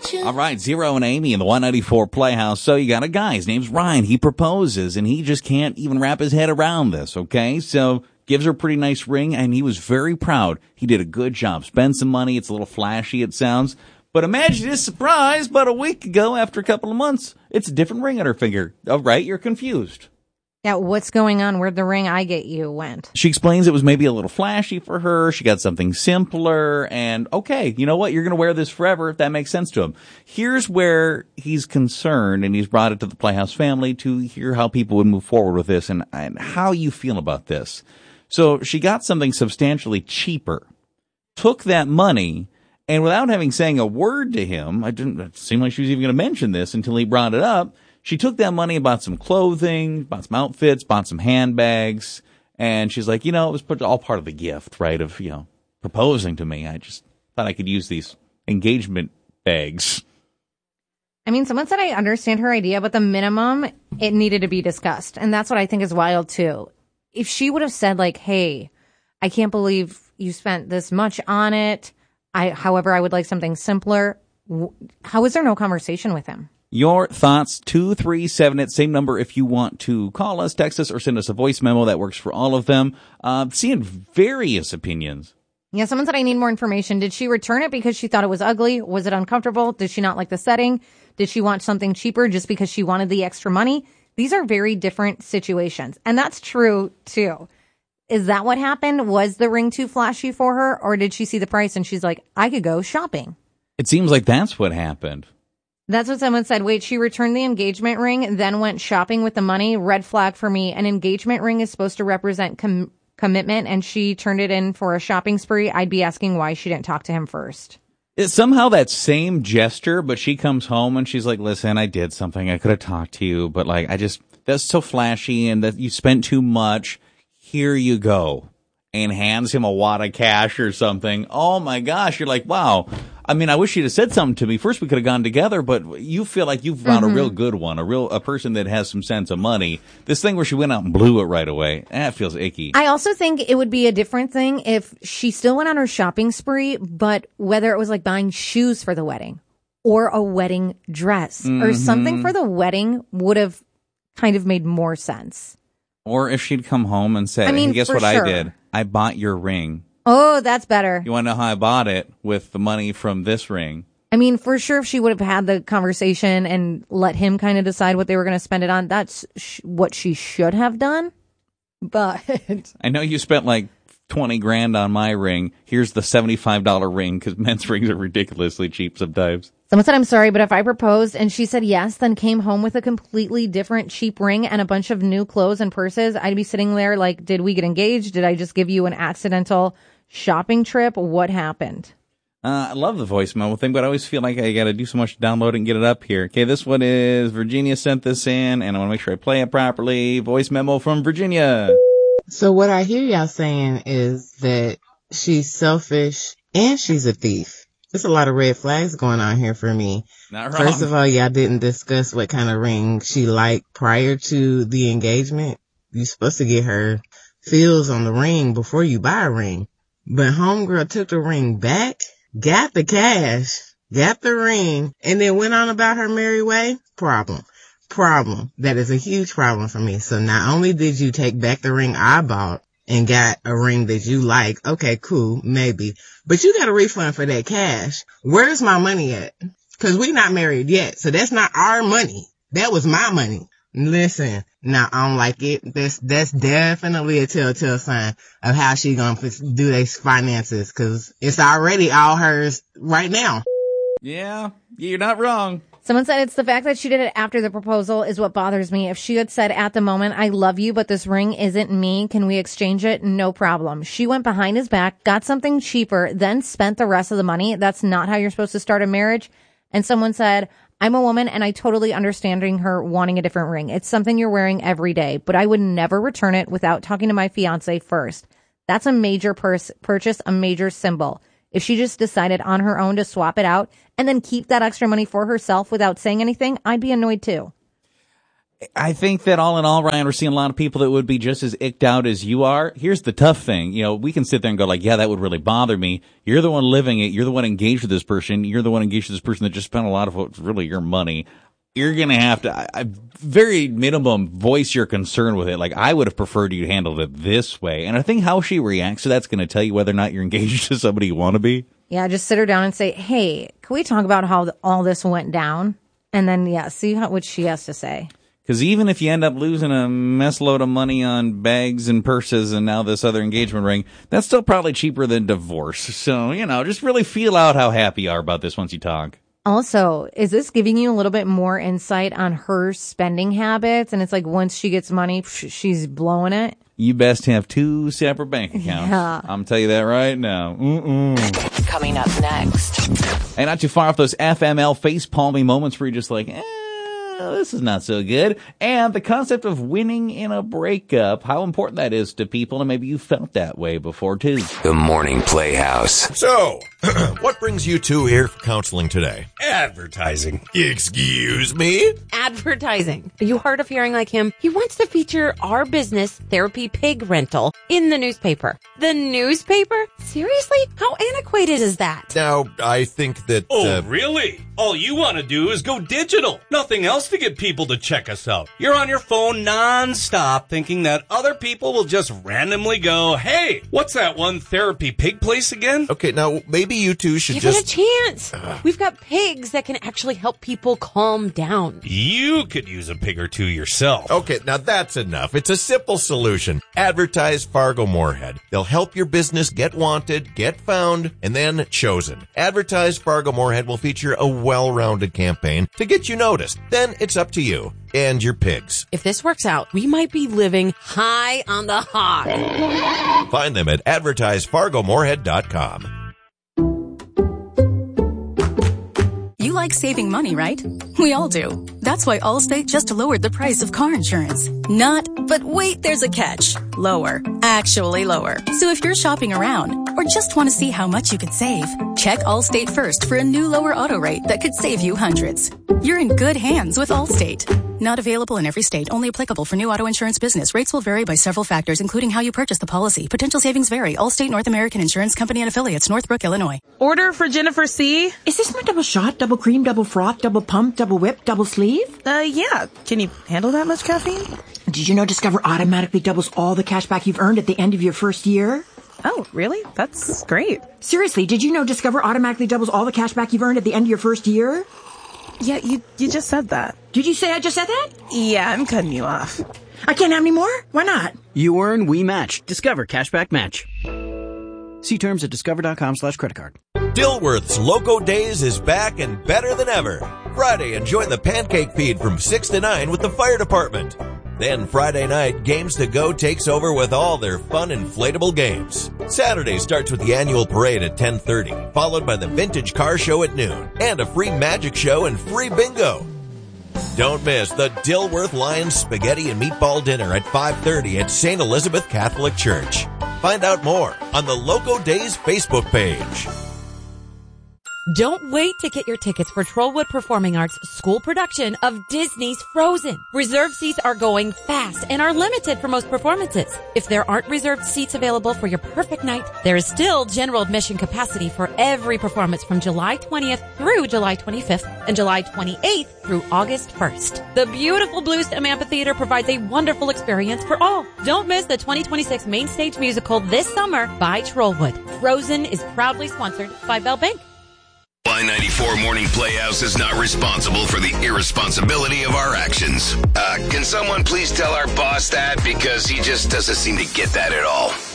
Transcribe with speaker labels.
Speaker 1: All right, Zero and Amy in the 194 Playhouse. So you got a guy, his name's Ryan. He proposes, and he just can't even wrap his head around this, okay? So gives her a pretty nice ring, and he was very proud. He did a good job. Spend some money. It's a little flashy, it sounds. But imagine this surprise, about a week ago, after a couple of months, it's a different ring on her finger. Oh, right, you're confused.
Speaker 2: Yeah, what's going on? Where'd the ring I get you went?
Speaker 1: She explains it was maybe a little flashy for her. She got something simpler. And, okay, you know what? You're going to wear this forever if that makes sense to him. Here's where he's concerned, and he's brought it to the Playhouse family to hear how people would move forward with this and how you feel about this. So she got something substantially cheaper, took that money, and without having saying a word to him, it seemed like she was even going to mention this until he brought it up. She took that money and bought some clothing, bought some outfits, bought some handbags, and she's like, it was all part of the gift, right, of, proposing to me. I just thought I could use these engagement bags.
Speaker 2: I mean, someone said I understand her idea, but the minimum, it needed to be discussed. And that's what I think is wild, too. If she would have said, like, hey, I can't believe you spent this much on it. However, I would like something simpler. How is there no conversation with him?
Speaker 1: Your thoughts, 237, same number if you want to call us, text us, or send us a voice memo. That works for all of them. Seeing various opinions.
Speaker 2: Yeah, someone said I need more information. Did she return it because she thought it was ugly? Was it uncomfortable? Did she not like the setting? Did she want something cheaper just because she wanted the extra money? These are very different situations. And that's true, too. Is that what happened? Was the ring too flashy for her? Or did she see the price and she's like, I could go shopping?
Speaker 1: It seems like that's what happened.
Speaker 2: That's what someone said. Wait, she returned the engagement ring, then went shopping with the money. Red flag for me. An engagement ring is supposed to represent commitment, and she turned it in for a shopping spree. I'd be asking why she didn't talk to him first.
Speaker 1: It's somehow that same gesture, but she comes home and she's like, listen, I did something. I could have talked to you, but that's so flashy and that you spent too much. Here you go. And hands him a wad of cash or something. Oh my gosh. You're like, wow. I mean, I wish you'd have said something to me. First, we could have gone together, but you feel like you've found a real good one, a person that has some sense of money. This thing where she went out and blew it right away, that feels icky.
Speaker 2: I also think it would be a different thing if she still went on her shopping spree, but whether it was like buying shoes for the wedding or a wedding dress or something for the wedding would have kind of made more sense.
Speaker 1: Or if she'd come home and said, hey, guess what I did? I bought your ring.
Speaker 2: Oh, that's better.
Speaker 1: You want to know how I bought it? With the money from this ring.
Speaker 2: I mean, for sure, if she would have had the conversation and let him kind of decide what they were going to spend it on, that's what she should have done. But
Speaker 1: I know you spent like 20 grand on my ring. Here's the $75 ring, because men's rings are ridiculously cheap sometimes.
Speaker 2: Someone said, I'm sorry, but if I proposed and she said yes, then came home with a completely different cheap ring and a bunch of new clothes and purses, I'd be sitting there like, did we get engaged? Did I just give you an accidental shopping trip? What happened?
Speaker 1: I love the voice memo thing, but I always feel like I got to do so much to download it and get it up here. Okay, this one is Virginia sent this in, and I want to make sure I play it properly. Voice memo from Virginia.
Speaker 3: So what I hear y'all saying is that she's selfish and she's a thief. There's a lot of red flags going on here for me.
Speaker 1: Not wrong.
Speaker 3: First of all, y'all didn't discuss what kind of ring she liked prior to the engagement. You're supposed to get her feels on the ring before you buy a ring. But homegirl took the ring back, got the cash, got the ring, and then went on about her merry way. Problem. That is a huge problem for me. So not only did you take back the ring I bought and got a ring that you like, okay, cool, maybe, but you got a refund for that cash. Where's my money at? Because we're not married yet, so that's not our money. That was my money. Listen, now I don't like it. That's definitely a telltale sign of how she gonna do these finances, because it's already all hers right now.
Speaker 1: Yeah, you're not wrong.
Speaker 2: Someone said it's the fact that she did it after the proposal is what bothers me. If she had said at the moment, I love you, but this ring isn't me, can we exchange it? No problem. She went behind his back, got something cheaper, then spent the rest of the money. That's not how you're supposed to start a marriage. And someone said, I'm a woman and I totally understanding her wanting a different ring. It's something you're wearing every day, but I would never return it without talking to my fiance first. That's a major purchase, a major symbol. If she just decided on her own to swap it out and then keep that extra money for herself without saying anything, I'd be annoyed too.
Speaker 1: I think that all in all, Ryan, we're seeing a lot of people that would be just as icked out as you are. Here's the tough thing. We can sit there and go like, yeah, that would really bother me. You're the one living it. You're the one engaged with this person. You're the one engaged with this person that just spent a lot of what's really your money. You're going to have to, very minimum, voice your concern with it. Like, I would have preferred you handled it this way. And I think how she reacts to that's going to tell you whether or not you're engaged to somebody you want to be.
Speaker 2: Yeah, just sit her down and say, hey, can we talk about how all this went down? And then, see what she has to say.
Speaker 1: Because even if you end up losing a mess load of money on bags and purses and now this other engagement ring, that's still probably cheaper than divorce. So, just really feel out how happy you are about this once you talk.
Speaker 2: Also, is this giving you a little bit more insight on her spending habits? And it's like once she gets money, she's blowing it?
Speaker 1: You best have 2 separate bank accounts.
Speaker 2: Yeah.
Speaker 1: I'm telling you that right now.
Speaker 4: Coming up next.
Speaker 1: And not too far off those FML face-palmy moments where you're just like, this is not so good. And the concept of winning in a breakup, how important that is to people, and maybe you felt that way before too.
Speaker 5: The Morning Playhouse.
Speaker 6: So, what brings you two here for counseling today?
Speaker 7: Advertising.
Speaker 6: Excuse me?
Speaker 4: Advertising. Are you hard of hearing like him? He wants to feature our business, Therapy Pig Rental, in the newspaper. The newspaper? Seriously? How antiquated is that?
Speaker 6: Now, I think that...
Speaker 7: Oh, really? All you want to do is go digital. Nothing else to get people to check us out. You're on your phone non-stop thinking that other people will just randomly go, hey, what's that one therapy pig place again?
Speaker 6: Okay, now, maybe you two should
Speaker 4: Give
Speaker 6: just...
Speaker 4: it a chance. We've got pigs that can actually help people calm down.
Speaker 7: You could use a pig or two yourself.
Speaker 6: Okay, now that's enough. It's a simple solution. Advertise Fargo Moorhead. They'll help your business get wanted, get found, and then chosen. Advertise Fargo Moorhead will feature a well-rounded campaign to get you noticed. Then it's up to you and your pigs.
Speaker 4: If this works out, we might be living high on the hog.
Speaker 6: Find them at advertisefargomoorhead.com.
Speaker 8: You like saving money, right? We all do. That's why Allstate just lowered the price of car insurance. Not, but wait, there's a catch. Lower. Actually lower. So if you're shopping around or just want to see how much you could save, check Allstate first for a new lower auto rate that could save you hundreds. You're in good hands with Allstate. Not available in every state. Only applicable for new auto insurance business. Rates will vary by several factors, including how you purchase the policy. Potential savings vary. Allstate North American Insurance Company and Affiliates, Northbrook, Illinois.
Speaker 9: Order for Jennifer C.
Speaker 10: Is this my double shot, double cream, double froth, double pump, double whip, double sleeve?
Speaker 9: Yeah. Can you handle that much caffeine?
Speaker 10: Did you know Discover automatically doubles all the cash back you've earned at the end of your first year?
Speaker 9: Oh, really? That's great.
Speaker 10: Seriously, did you know Discover automatically doubles all the cash back you've earned at the end of your first year?
Speaker 9: Yeah, you just said that.
Speaker 10: Did you say I just said that?
Speaker 9: Yeah, I'm cutting you off.
Speaker 10: I can't have any more? Why not?
Speaker 11: You earn, we match. Discover Cashback Match. See terms at discover.com/creditcard.
Speaker 6: Dilworth's Loco Days is back and better than ever. Friday, enjoy the pancake feed from 6 to 9 with the fire department. Then Friday night, Games to Go takes over with all their fun inflatable games. Saturday starts with the annual parade at 10:30, followed by the vintage car show at noon, and a free magic show and free bingo. Don't miss the Dilworth Lions Spaghetti and Meatball Dinner at 5:30 at St. Elizabeth Catholic Church. Find out more on the Loco Days Facebook page.
Speaker 4: Don't wait to get your tickets for Trollwood Performing Arts' school production of Disney's Frozen. Reserved seats are going fast and are limited for most performances. If there aren't reserved seats available for your perfect night, there is still general admission capacity for every performance from July 20th through July 25th and July 28th through August 1st. The beautiful Bluestem Amphitheater provides a wonderful experience for all. Don't miss the 2026 main stage musical this summer by Trollwood. Frozen is proudly sponsored by Bell Bank.
Speaker 5: Y94 Morning Playhouse is not responsible for the irresponsibility of our actions. Can someone please tell our boss that? Because he just doesn't seem to get that at all.